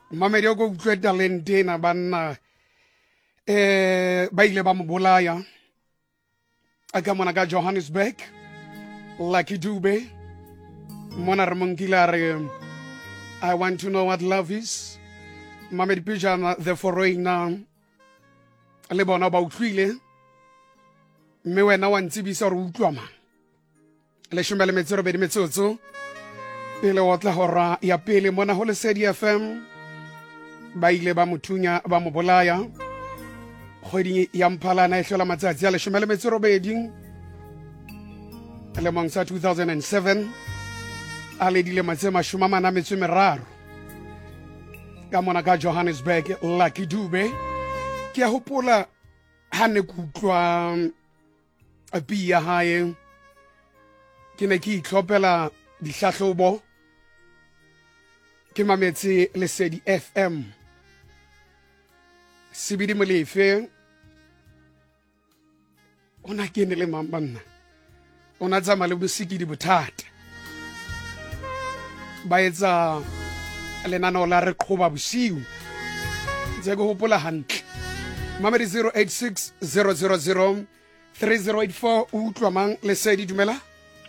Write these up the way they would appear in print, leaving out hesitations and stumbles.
Mamedi go utlwe talente na banna ba ile ba mo bolaya aka mona ka Johannesburg Lucky Dube mona re monkila re I want to know what love is. Mamedi Pijana the foreigner le bona ba utlwile mme wena wa ntsibisa re utlwa ma le shumele metsero be di metsotso pele wa tla hora ya pele mona ho Lesedi FM ba ile ba mothunya ba mo bolaya kgwedi ya Mphalana e hlola matsatsi a leshome le metso robedi le mong sa 2007 a le dile matse mashoma mana metso meraro ka mona ka Johannesburg Lucky Dube ke a hopola ha ne kutlwa a pia hae ke ne ke itlhopela dihlahlobo ke mametse Lesedi FM Sibidi Molefe ona kene le mambanna ona tsama le bosiki di bothata ba etsa lenano la re qoba bosiu tse go hopola hantle mamedi 086 000 3084 utlwa mang Lesedi dumela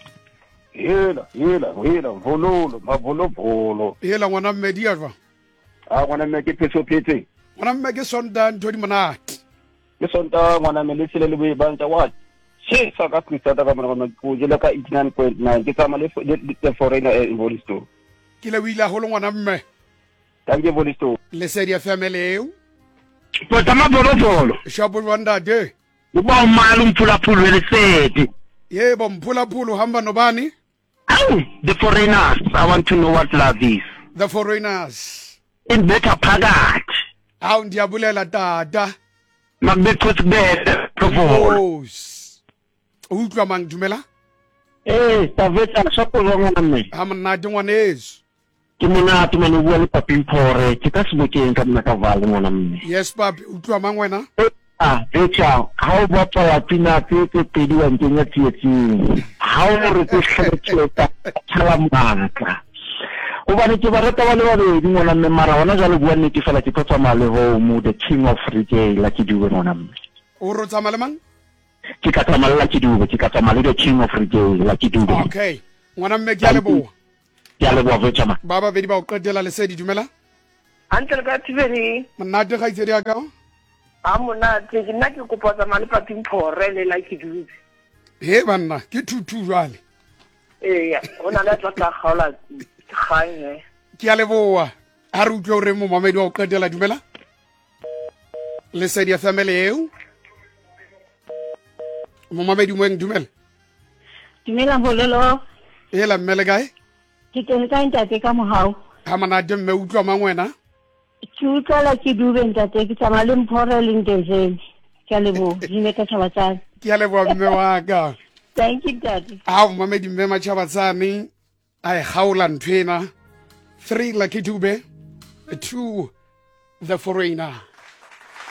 Hela, vololo, mavolopolo. hela ngwana mmedi a jwa Ngwana mme ke phetse. ngwana mme ke sonta ntho di monate Ke sonta ngwana mme le tsele le boebantsa wa. Se sa ka kristata ka mona go jela ka 89.9 ke tsama le foreigner in Volisto. ke le wila holo ngwana mme Tange Volisto. Lesedi family eo Bota mabolobolo. shapo wanda de Uba umali umphulaphulu weLesedi. yebo mphulaphulu hamba nobani Awu, the foreigners. I want to know what love is. the foreigners In better phakathi. hawu ndiyabulela tata Makubekho kubele provolo. os utlwa mang dumela Tavetsa shopolo ngwana mme. ha monate ngwaneso Ke monate mane bua le Papimpore. Ke ka sebokeng ka mona ka vale ngwana mme. yes papi utlwa mang wena Betsa, ha o bapala pina tse pedi wa ntenya tsietsing. Ha o re ke hleketa thala maka. O ba ne ke ba rata ba le babedi ngwana mme mara hona jalo bua nnete fela ke tsotsa male ho mo the king of reggae Lucky Dube ngwana mme. o rotsa malemang Ke ka tsamaya Lucky Dube, ke ka tsamaya the king of reggae Lucky Dube. okay ngwana mme ke a leboha Ke a leboha Betsa ma. ba babedi ba o qetela Lesedi dumela Uncle ka Thibeni monate ga itsedi ya ka a monate ke nna ke kopotsa male Papimpore le Lucky Dube he banna ke tutu jwale ya ona le tla gaola kganye ke a leboha ha re utlwe hore mo mamedi wa o qetela dumela Lesedi family eo mo mamedi mo eng dumela Dumela bolelo hela mmele kae ke teng ka ntate ka mohau ha monate mme utlwa mang wena ke utlwala ke Dube ntate ke tsamaya le Mphore le Ndezeni ke a leboha dime ka Tshabatsane ke a leboha mme wa ka thank you daddy ha mamedi mme Matshabatsane ai gaola nthwena 3 Lucky Dube 2 the foreigner